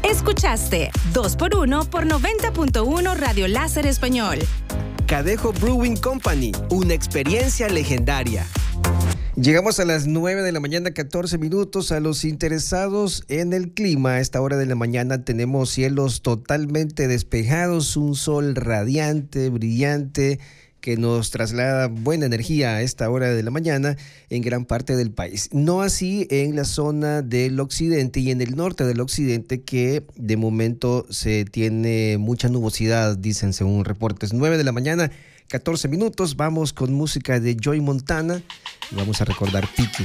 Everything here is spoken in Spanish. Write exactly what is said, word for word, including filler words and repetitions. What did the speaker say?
Escuchaste dos por uno por noventa punto uno Radio Láser Español. Cadejo Brewing Company, una experiencia legendaria. Llegamos a las nueve de la mañana, catorce minutos. A los interesados en el clima, a esta hora de la mañana tenemos cielos totalmente despejados, un sol radiante, brillante, que nos traslada buena energía a esta hora de la mañana en gran parte del país. No así en la zona del occidente y en el norte del occidente, que de momento se tiene mucha nubosidad, dicen según reportes. nueve de la mañana, catorce minutos. Vamos con música de Joey Montana y vamos a recordar Piki.